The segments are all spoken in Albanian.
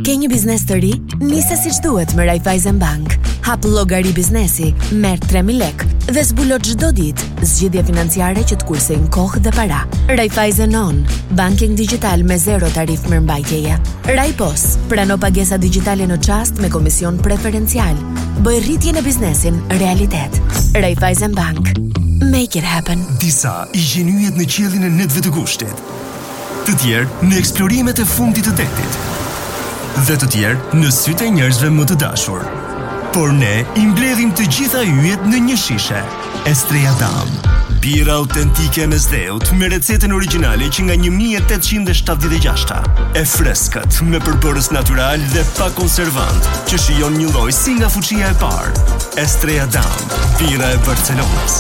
Ke një biznes të ri? Nise siç duhet me Raiffeisen Bank. Hap llogari biznesi, merr 3.000 lekë dhe zbulo çdo ditë zgjidhje financiare që të kursejnë kohë dhe para. Raiffeisen On, banking digital me zero tarif mirëmbajtjeje. Raipos, prano pagesa digjitale në çast me komision preferencial. Bëj rritjen e biznesin realitet. Raiffeisen Bank. Make it happen. Disa i gjenyjet në qiellin e netëve të kushtit. Të tjerë në eksplorimet e fundit të detit. Dhe të tjerë në sytë e njerëzve më të dashur. Por ne i mbledhim të gjitha yjet në një shishe. Estrella Damm, bira autentike me zdheut me recetën origjinale që nga 1876. E freskët me përbërës natyral dhe pa konservant, që shijon një lloj si nga fuqia e parë. Estrella Damm, bira e Barcelonës.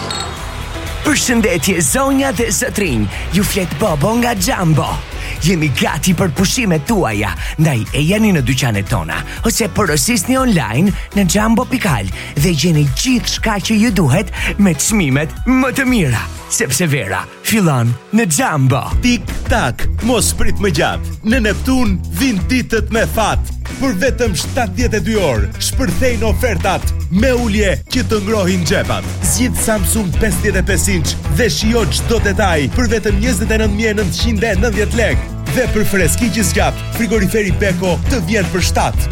Përshëndetje zonja dhe zotrinj, ju flet Bobo nga Jumbo. Jemi gati për pushimet tuaja, ndaj e jani në dyqanet tona, ose porosisni online në Jumbo.al dhe gjeni gjithë shka që ju duhet me çmimet më të mira. Sepse vera fillon në Jumbo. Tik-tak, mos prit më gjatë. Në Neptun vin ditët me fat. Për vetëm 72 orë, shpërthejnë ofertat me ulje që të ngrohin xhepat. Zgjidh Samsung 55 inch dhe shijo çdo detaj për vetëm 29.990 lekë. Dhe për freski që zgjat, frigoriferi Beko të vjen për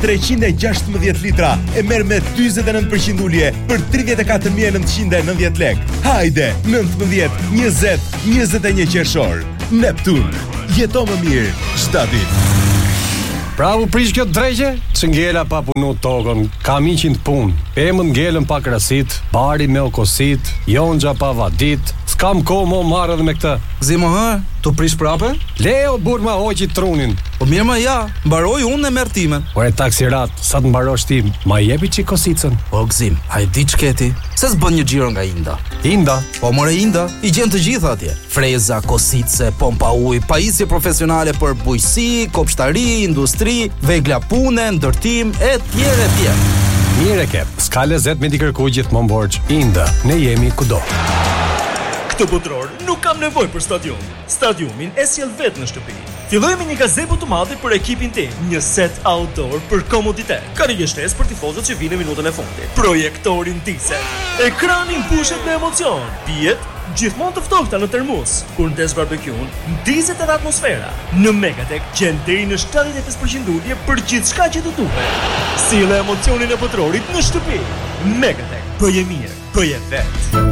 316 litra e merr me 49% ulje për 34.990 lekë. Hajde, 19, 20, 21 qershor. Neptun, jeto më mirë çdo ditë. Bravo prish kjo drejgje, që ngela pa punu tokën, kam 100 punë, emën ngelën pa krasit, bari me okosit, jonxha pa vadit, s'kam ko mo marrë dhe me këtë. Zimo hë, tu prish prape? Leo burë ma hoqi trunin. Po mirë ma ja, mbaroj unë e merr timen. Ore taksirat, sa të mbarosh ti, ma jepi që kosicën. O gzim, a i di qketi, se s'bën një gjiro nga Inda. Inda? Po more Inda, i gjen të gjitha atje. Freza, kosice, pompa uj, pajisje profesionale për bujqësi, kopshtari, industri, vegla pune, ndërtim, e tjere. Mire ke, s'ka lezet me t'i kërku gjithmonë borxh. Inda, ne jemi kudo. Këtë botror nuk kam nevojë për stadium. Stadiumin e sjell vetë në shtëpi. Filloj me një gazebo të madhe për ekipin tim, një set outdoor për komoditet. Ka një shtesë për tifozët që vinë në minutën e fundit. Projektorin Diesel. Ekrani mbushet me emocion. Pijet gjithmonë të ftohta në termos. Kur ndes barbekun, ndizet edhe atmosfera. Në Megatech gjen deri në 75% ulje për gjithçka që të duhet. Sille emocionin e botrorit në shtëpi. Megatech, bëje mirë, bëje vetë.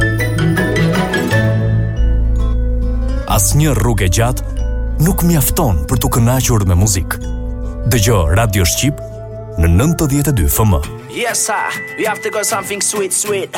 Asnjë rrugë gjatë nuk mjafton për t'u kënaqur me muzikë. Dëgjo Radio Shqip në 92 FM. Yes, sir. We have to go something sweet.